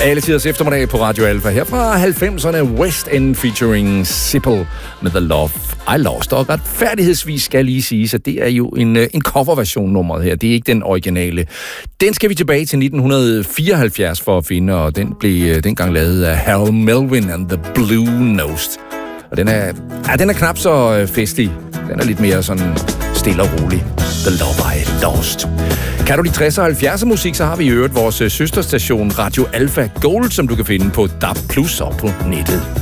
Alle tiders eftermiddag på Radio Alfa. Her fra 90'erne, West End featuring Sipple med The Love I Lost. Og retfærdighedsvis skal lige sige, at det er jo en coverversion nummeret her. Det er ikke den originale. Den skal vi tilbage til 1974 for at finde, og den blev dengang lavet af Harold Melvin and the Blue Nosed. Og den er knap så festlig. Den er lidt mere sådan stille og rolig. The Love I Lost. Kan du lide 60'er og 70'er musik, så har vi i øvrigt vores søsterstation Radio Alfa Gold, som du kan finde på DAB+ og på nettet.